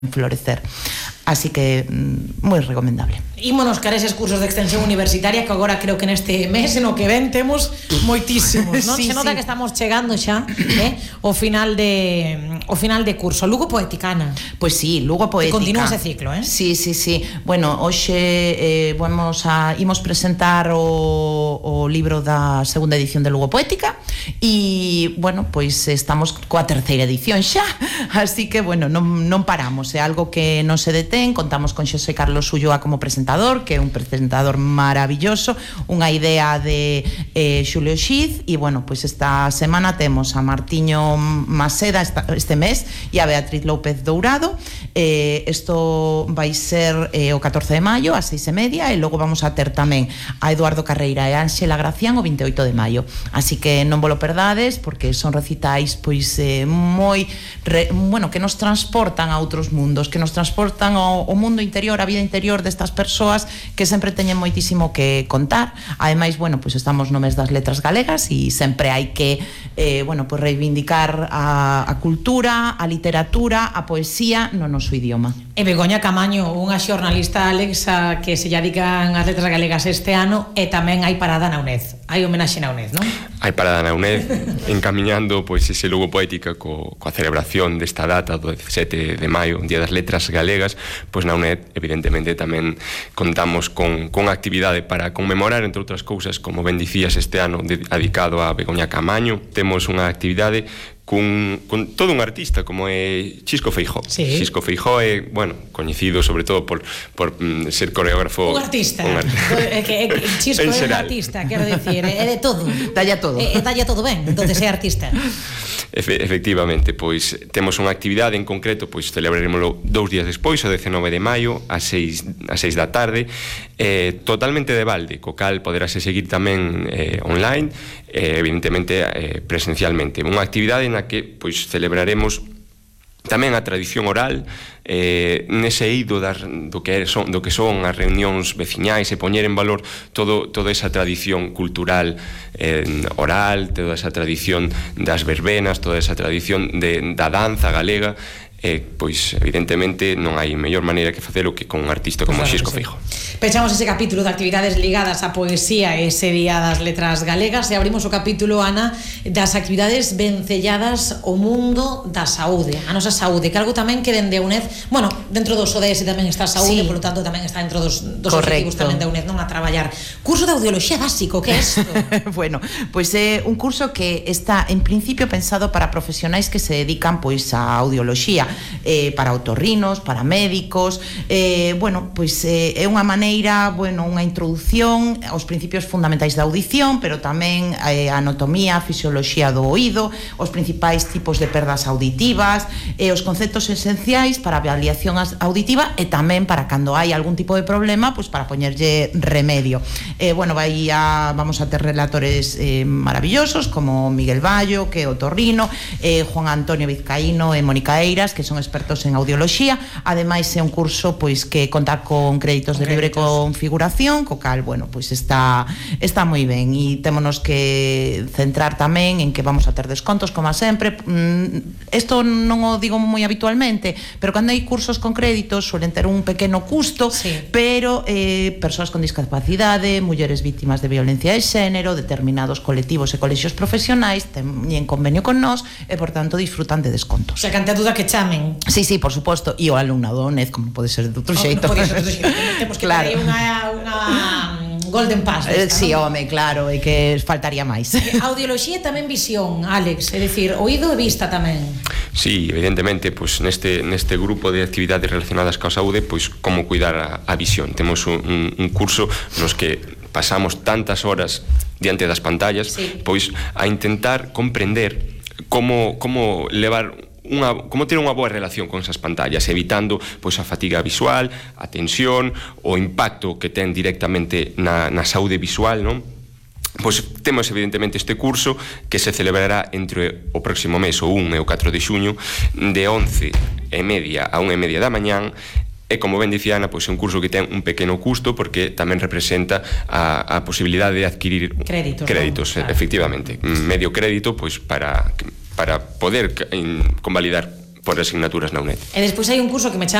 florecer. Así que moi recomendable. Ímonos cara eses cursos de extensión universitaria que agora creo que neste mes no que ven temos moitísimos, non? Se nota que estamos chegando xa ao final de curso. Lugo Poética, Ana. Pois sí, Lugo Poética. Continúa ese ciclo, Sí. Bueno, hoxe imos presentar o libro da segunda edición de Lugo Poética e, bueno, pois estamos coa terceira edición xa, así que, bueno, non paramos, é algo que non se detén. Contamos con Xosé Carlos Ulloa como presentador, que é un presentador maravilloso, unha idea de Xulio Xiz, e, bueno, pois esta semana temos a Martiño Maseda este mes e a Beatriz López Dourado. Isto vai ser o 14 de maio ás 6:30, e logo vamos a ter tamén a Eduardo Carreira e a Ángela Gracián o 28 de maio, así que non vos lo perdades, porque son recitais pois moi que nos transportan a outros mundos, que nos transportan ao mundo interior, a vida interior destas persoas que sempre teñen moitísimo que contar. Ademais, bueno, pois estamos no mes das letras galegas e sempre hai que reivindicar a cultura, a literatura, a poesía no noso idioma. E Begoña Camaño, unha xornalista, Alex, que se dedican as letras galegas este ano, e tamén hai parada na UNED. Hai homenaxe na UNED, non? Hai parada na UNED, encamiñando pois ese Lugo Poética coa celebración desta data do 17 de maio, Día das Letras Galegas. Pois na UNED, evidentemente, tamén contamos con actividade para conmemorar, entre outras cousas, como ben dicías, este ano dedicado a Begoña Camaño. Temos unha actividade con todo un artista como é Chisco Feijó. Sí. Chisco Feijó é, bueno, coñecido sobre todo por ser coreógrafo. Un artista. Chisco é un artista, quero dicir, é de todo. Dalla todo. Dalla todo ben, entonces é artista. Efectivamente, pois temos unha actividade en concreto, pois celebraremoslo 2 días despois, o 19 de maio, ás 6 da tarde, totalmente de balde, co cal poderase seguir tamén online, evidentemente presencialmente. Unha actividade na que pois celebraremos tamén a tradición oral, nese eido do que son as reunións veciñais, e poñer en valor toda esa tradición cultural oral, toda esa tradición das verbenas, toda esa tradición da danza galega. Pois evidentemente non hai mellor maneira que facelo que con un artista como Xisco Feijó. Pechamos ese capítulo de actividades ligadas á poesía e ese Día das Letras Galegas, e abrimos o capítulo, Ana, das actividades vencelladas ao mundo da saúde, a nosa saúde, que algo tamén que dende a UNED, bueno, dentro dos ODS tamén está a saúde, polo tanto tamén está dentro dos objetivos tamén da UNED, non, a traballar. Curso de audioloxía básico, que é isto? Bueno, pois é un curso que está en principio pensado para profesionais que se dedican pois a audioloxía, para otorrinos, para médicos, pois é unha maneira, unha introdución aos principios fundamentais da audición, pero tamén a anatomía, a fisioloxía do oído, os principais tipos de perdas auditivas, os conceptos esenciais para a avaliación auditiva, e tamén para cando hai algún tipo de problema, pois para poñerlle remedio. Vamos a ter relatores maravillosos como Miguel Bayo, que é otorrino, Juan Antonio Vizcaíno e Mónica Eiras, que son expertos en audioloxía. Ademais é un curso pois que conta con créditos de libre configuración, co cal, pois está moi ben, e témonos que centrar tamén en que vamos a ter descontos, como sempre. Isto non o digo moi habitualmente, pero cando hai cursos con créditos suelen ter un pequeno custo, pero persoas con discapacidade, mulleres vítimas de violencia de xénero, determinados colectivos e colexios profesionais teñen convenio con nós e, por tanto, disfrutan de descontos. Se canta duda que chamen. Sí, por suposto, e o alumnado ONED, como pode ser de outro xeito. Temos que ter unha Golden Pass. Sí, home, claro, e que faltaría máis. Audioloxía tamén visión, Alex, é dicir, oído e vista tamén. Sí, evidentemente, pois neste grupo de actividades relacionadas coa saúde, pois como cuidar a visión. Temos un curso nos que pasamos tantas horas diante das pantallas, pois a intentar comprender como ter unha boa relación con esas pantallas, evitando pois a fatiga visual, a tensión, o impacto que ten directamente na saúde visual, non? Pois temos evidentemente este curso que se celebrará entre o próximo mes, o 1 e o 4 de xuño, de 11:30 a 1:30 da mañán. E como ben dicía Ana, pois é un curso que ten un pequeno custo, porque tamén representa a posibilidade de adquirir créditos, efectivamente, medio crédito, pois para poder convalidar por asignaturas na UNED. E despois hai un curso que me chama